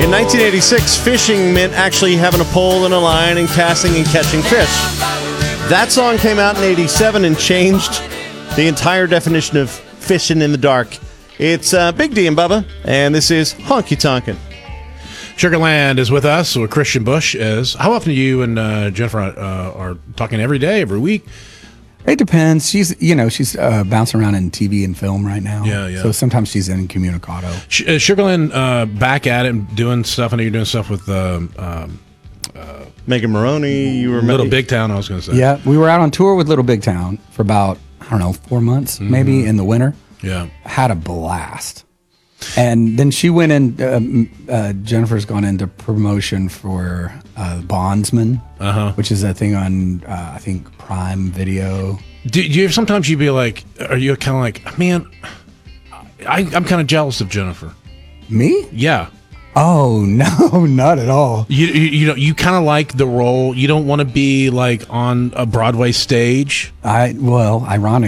In 1986, fishing meant actually having a pole and a line and casting and catching fish. That song came out in 87 and changed the entire definition of fishing in the dark. It's Big D and Bubba, and this is Honky Tonkin'. Sugarland is with us, or Christian Bush is. How often do you and Jennifer are talking every day, every week? It depends. She's bouncing around in TV and film right now. Yeah. So sometimes she's in Communicado. Sugarland back at it and doing stuff. I know you're doing stuff with Megan Maroney. You were Little Big Town, I was going to say. Yeah, we were out on tour with Little Big Town for about, 4 months, maybe in the winter. Yeah. Had a blast. And then she went in, Jennifer's gone into promotion for Bondsman, which is a thing on, I think, Prime Video. Do you sometimes you'd be like, are you kind of like, man, I'm kind of jealous of Jennifer. Me? Yeah. Oh, no, not at all. You kind of like the role. You don't want to be like on a Broadway stage. Ironically,